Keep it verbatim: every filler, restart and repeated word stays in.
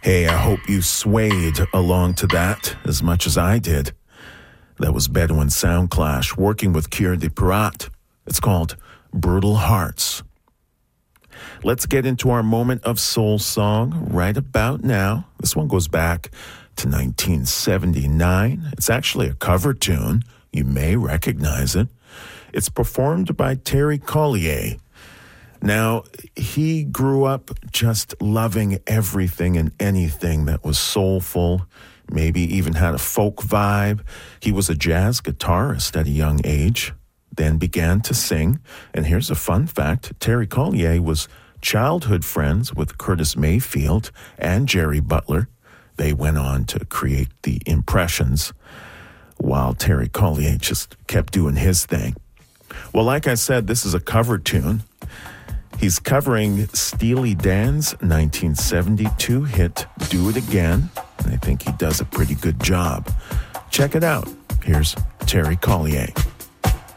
Hey, I hope you swayed along to that as much as I did. That was Bedouin Soundclash working with Cœur de Pirate. It's called Brutal Hearts. Let's get into our moment of soul song right about now. This one goes back to nineteen seventy-nine. It's actually a cover tune. You may recognize it. It's performed by Terry Collier. Now, he grew up just loving everything and anything that was soulful, maybe even had a folk vibe. He was a jazz guitarist at a young age, then began to sing. And here's a fun fact. Terry Collier was childhood friends with Curtis Mayfield and Jerry Butler. They went on to create the Impressions, while Terry Collier just kept doing his thing. Well, like I said, this is a cover tune. He's covering Steely Dan's nineteen seventy-two hit, Do It Again. And I think he does a pretty good job. Check it out. Here's Terry Collier.